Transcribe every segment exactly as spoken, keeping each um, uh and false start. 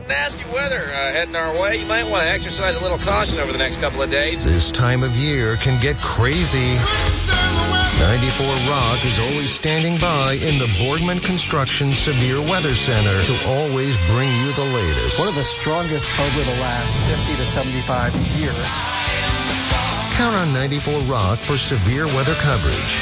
nasty weather uh, heading our way. You might want to exercise a little caution over the next couple of days. This time of year can get crazy. ninety-four Rock is always standing by in the Boardman Construction Severe Weather Center to always bring you the latest. One of the strongest over the last fifty to seventy-five years. Count on ninety-four Rock for severe weather coverage.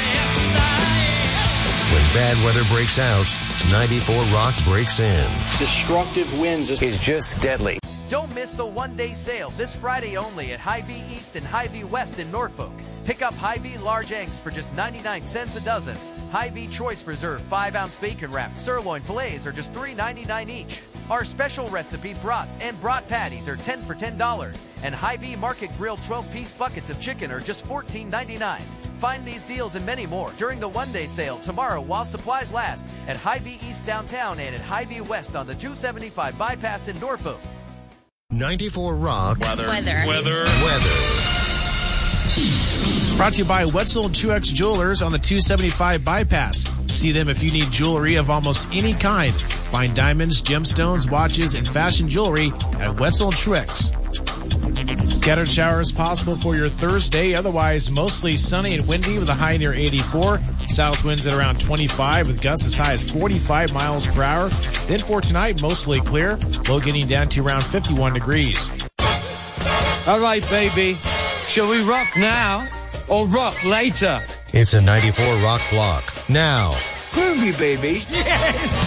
When bad weather breaks out, ninety-four Rock breaks in. Destructive winds is just deadly. Don't miss the one-day sale this Friday only at Hy-Vee East and Hy-Vee West in Norfolk. Pick up Hy-Vee large eggs for just ninety-nine cents a dozen. Hy-Vee Choice Reserve five ounce bacon wrapped sirloin fillets are just three ninety-nine each. Our special recipe brats and brat patties are ten for ten dollars. And Hy-Vee Market Grill twelve piece buckets of chicken are just fourteen ninety-nine. Find these deals and many more during the one-day sale tomorrow while supplies last at Hy-Vee East downtown and at Hy-Vee West on the two seventy-five bypass in Norfolk. ninety-four Rock. Weather. Weather. Weather. Weather. Brought to you by Wetzel and Truex Jewelers on the two seventy-five bypass. See them if you need jewelry of almost any kind. Find diamonds, gemstones, watches, and fashion jewelry at Wetzel and Truex. Scattered showers possible for your Thursday. Otherwise, mostly sunny and windy with a high near eighty-four. South winds at around twenty-five with gusts as high as forty-five miles per hour. Then for tonight, mostly clear. Low getting down to around fifty-one degrees. All right, baby. Shall we rock now or rock later? It's a ninety-four Rock block. Now. Groovy, baby. Yes!